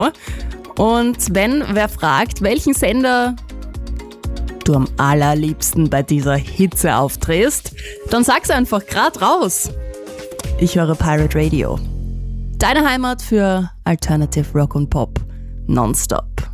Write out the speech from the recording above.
Und wenn wer fragt, welchen Sender du am allerliebsten bei dieser Hitze aufdrehst, dann sag's einfach grad raus. Ich höre Pirate Radio. Deine Heimat für Alternative Rock und Pop nonstop.